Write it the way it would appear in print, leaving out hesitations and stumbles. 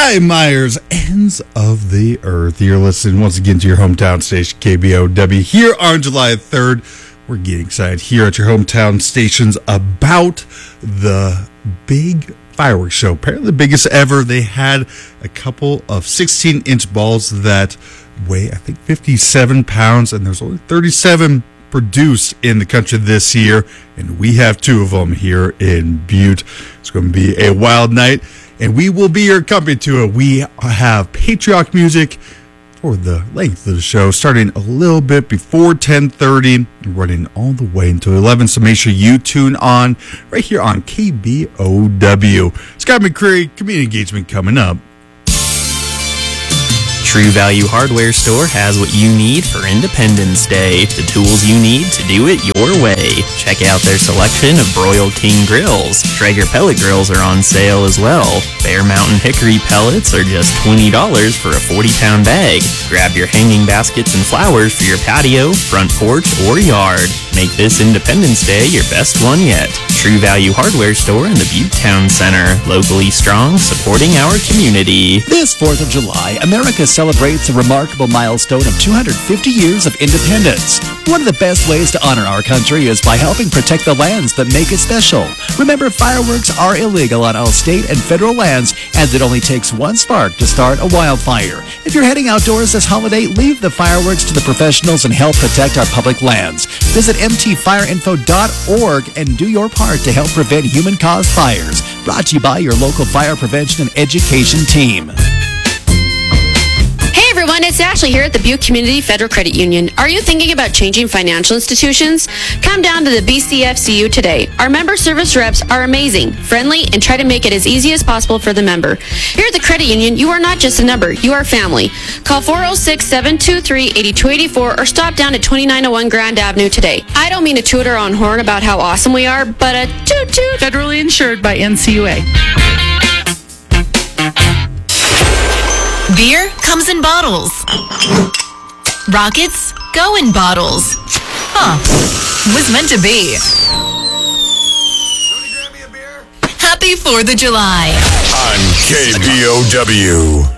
Hi, Myers, ends of the earth. You're listening once again to your hometown station, KBOW, here on July 3rd. We're getting excited here at your hometown stations about the big fireworks show. Apparently the biggest ever. They had a couple of 16-inch balls that weigh, I think, 57 pounds, and there's only 37 produced in the country this year, and we have two of them here in Butte. It's going to be a wild night, and we will be your company to it. We have patriotic music for the length of the show, starting a little bit before 10:30, running all the way until 11. So make sure you tune on right here on KBOW. Scott McCreary, community engagement coming up. True Value Hardware Store has what you need for Independence Day. The tools you need to do it your way. Check out their selection of Broil King grills. Traeger pellet grills are on sale as well. Bear Mountain Hickory pellets are just $20 for a 40-pound bag. Grab your hanging baskets and flowers for your patio, front porch, or yard. Make this Independence Day your best one yet. True Value Hardware Store in the Butte Town Center. Locally strong, supporting our community. This 4th of July, America celebrates a remarkable milestone of 250 years of independence. One of the best ways to honor our country is by helping protect the lands that make it special. Remember, fireworks are illegal on all state and federal lands, as it only takes one spark to start a wildfire. If you're heading outdoors this holiday, leave the fireworks to the professionals and help protect our public lands. Visit mtfireinfo.org and do your part to help prevent human-caused fires. Brought to you by your local fire prevention and education team. Hey everyone, it's Ashley here at the Butte Community Federal Credit Union. Are you thinking about changing financial institutions? Come down to the BCFCU today. Our member service reps are amazing, friendly, and try to make it as easy as possible for the member. Here at the credit union, you are not just a number, you are family. Call 406-723-8284 or stop down at 2901 Grand Avenue today. I don't mean to toot our own horn about how awesome we are, but a toot-toot. Federally insured by NCUA. Beer comes in bottles. Rockets go in bottles. Huh. Was meant to be. Happy 4th of July. On KBOW.